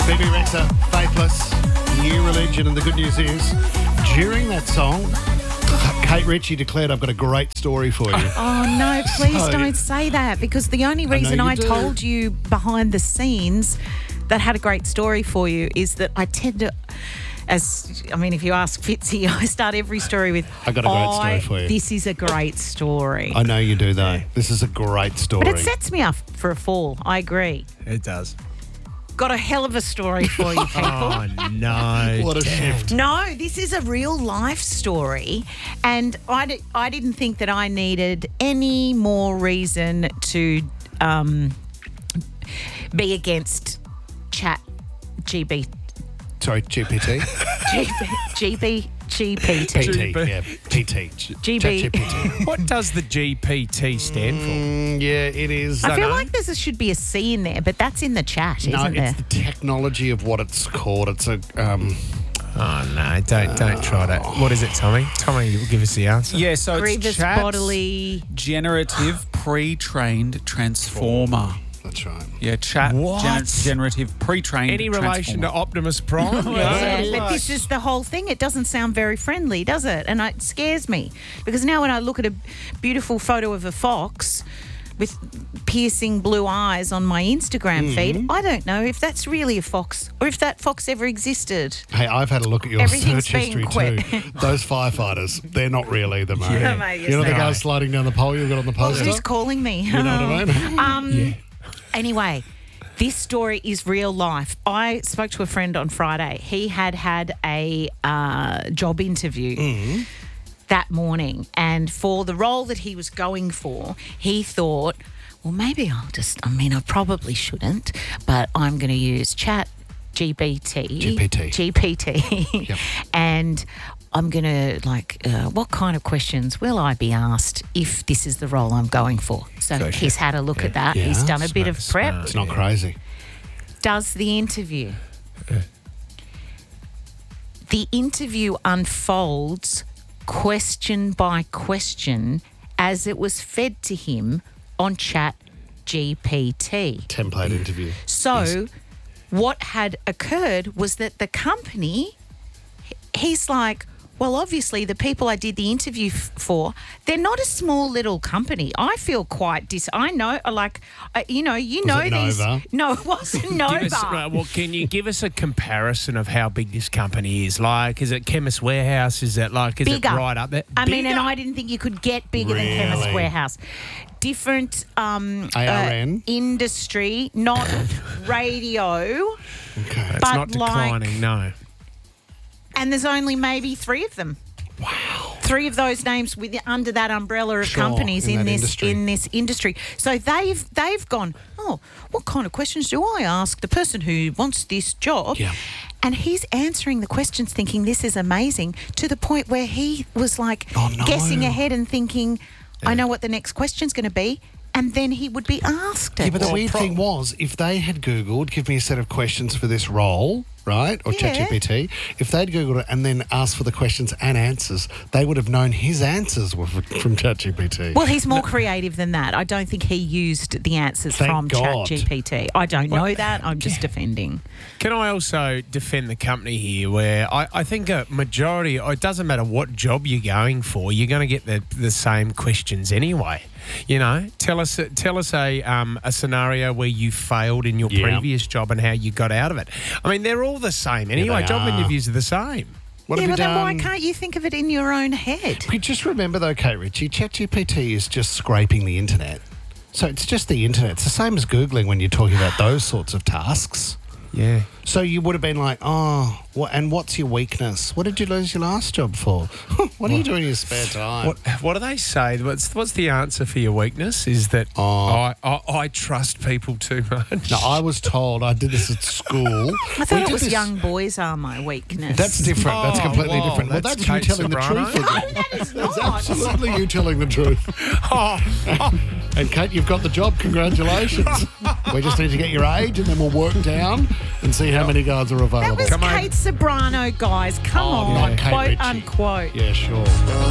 Bebe Rexha, Faithless, New Religion, and the good news is, during that song, Kate Ritchie declared, I've got a great story for you. Oh, no, please don't say that, because the only reason I told you behind the scenes that had a great story for you is that I tend to, if you ask Fitzy, I start every story with, I got a great story for you. This is a great story. I know you do, though. This is a great story. But it sets me up for a fall. I agree. It does. Got a hell of a story for you, people. Oh, no. What a shift. No, this is a real life story, and I didn't think that I needed any more reason to be against GPT. Sorry, GPT? GPT. PT, yeah, PT. ChatGPT. What does the GPT stand for? Yeah, it is. I feel like there should be a C in there, but that's in the chat, No, isn't there? it's the technology of what it's called. It's a... Oh, no, don't try that. What is it, Tommy? Tommy, give us the answer. Yeah, so Grievous it's chat's bodily... generative pre-trained transformer. That's right. Yeah, chat What? generative pre-trained Any relation to transformer. Optimus Prime? Yeah, but this is the whole thing. It doesn't sound very friendly, does it? And it scares me, because now when I look at a beautiful photo of a fox with piercing blue eyes on my Instagram feed, I don't know if that's really a fox or if that fox ever existed. Hey, I've had a look at your Everything's search history being too. Those firefighters, they're not real either, mate. Yeah, mate, yes, You know the they guy are. sliding down the pole you've got on the Oh, poster? who's calling me? You know what I mean? Anyway, this story is real life. I spoke to a friend on Friday. He had a job interview that morning, and for the role that he was going for, he thought, well, maybe I probably shouldn't, but I'm going to use GPT. Yep. And I'm going to, what kind of questions will I be asked if this is the role I'm going for? So Gotcha. he's had a look at that. Yeah. He's done a bit of prep. Smart. It's not crazy. Does the interview. The interview unfolds question by question as it was fed to him on Chat GPT. Template interview. So what had occurred was that the company, he's like, well, obviously the people I did the interview for, they're not a small little company. I feel quite I know, you know it these. Nova? No, it wasn't Nova. Can you give us a comparison of how big this company is? Like, is it Chemist Warehouse? Is it Bigger. it right up there? I mean, and Bigger? I didn't think you could get bigger than Chemist Really? Warehouse. Different ARN? industry, not radio, Okay. It's but not declining, no. and there's only maybe 3 of them. Wow. 3 of those names under that umbrella of Sure, companies in in that this industry. So they've gone, oh, what kind of questions do I ask the person who wants this job? Yeah. And he's answering the questions thinking this is amazing, to the point where he was like Oh, no. guessing ahead and thinking, I know what the next question's going to be. And then he would be asked it. Yeah, but the weird thing was, if they had Googled, give me a set of questions for this role, right, or Yeah. ChatGPT, if they'd Googled it and then asked for the questions and answers, they would have known his answers were from ChatGPT. Well, he's more creative than that. I don't think he used the answers Thank from God. ChatGPT. I don't know that. I'm just defending. Can I also defend the company here, where I think a majority, it doesn't matter what job you're going for, you're going to get the same questions anyway. You know, tell us a scenario where you failed in your Yeah. previous job and how you got out of it. I mean, they're all the same anyway. they Job are. interviews are the same. What Yeah, have but you then why done? can't you think of it in your own head? We just remember, though, Kate Ritchie, ChatGPT is just scraping the internet. So it's just the internet. It's the same as Googling when you're talking about those sorts of tasks. Yeah. So you would have been like, and what's your weakness? What did you lose your last job for? What are you doing in your spare time? What do they say? What's the answer for your weakness? Is that I trust people too much. No, I was told, I did this at school. I thought it was young boys are my weakness. That's different. That's completely whoa, different. Well, that's that's you Kate telling Sobrano. the truth. No, isn't it? that is That's not. absolutely you telling the truth. And Kate, you've got the job. Congratulations. We just need to get your age and then we'll work down and see how many guards are That available. was Kate Sobrano, guys. Come on. not Kate Quote, Ritchie. unquote. Yeah, sure.